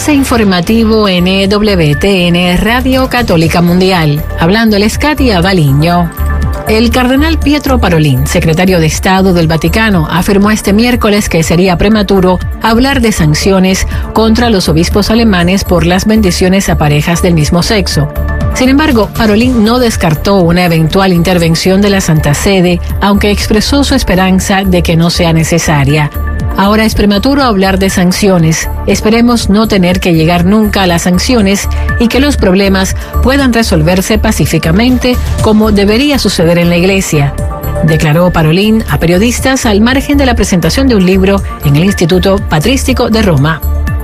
Avance informativo en EWTN Radio Católica Mundial. Hablándoles Katia Baliño. El cardenal Pietro Parolin, secretario de Estado del Vaticano, afirmó este miércoles que sería prematuro hablar de sanciones contra los obispos alemanes por las bendiciones a parejas del mismo sexo. Sin embargo, Parolin no descartó una eventual intervención de la Santa Sede, aunque expresó su esperanza de que no sea necesaria. Ahora es prematuro hablar de sanciones. Esperemos no tener que llegar nunca a las sanciones y que los problemas puedan resolverse pacíficamente como debería suceder en la Iglesia, declaró Parolin a periodistas al margen de la presentación de un libro en el Instituto Patrístico de Roma.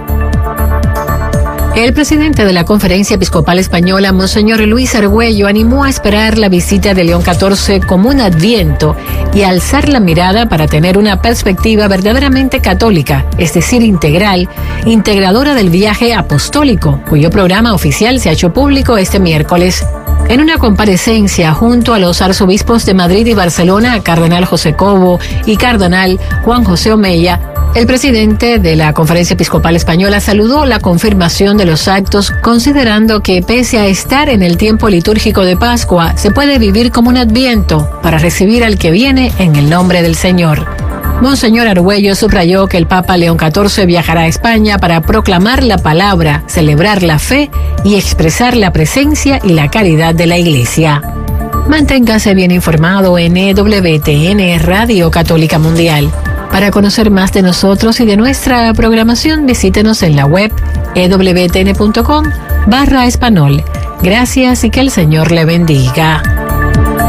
El presidente de la Conferencia Episcopal Española, Monseñor Luis Argüello, animó a esperar la visita de León XIV como un adviento y a alzar la mirada para tener una perspectiva verdaderamente católica, es decir, integral, integradora del viaje apostólico, cuyo programa oficial se ha hecho público este miércoles. En una comparecencia junto a los arzobispos de Madrid y Barcelona, Cardenal José Cobo y Cardenal Juan José Omeya, el presidente de la Conferencia Episcopal Española saludó la confirmación de los actos, considerando que pese a estar en el tiempo litúrgico de Pascua, se puede vivir como un adviento para recibir al que viene en el nombre del Señor. Monseñor Argüello subrayó que el Papa León XIV viajará a España para proclamar la palabra, celebrar la fe y expresar la presencia y la caridad de la Iglesia. Manténgase bien informado en EWTN Radio Católica Mundial. Para conocer más de nosotros y de nuestra programación, visítenos en la web ewtn.com/español. Gracias y que el Señor le bendiga.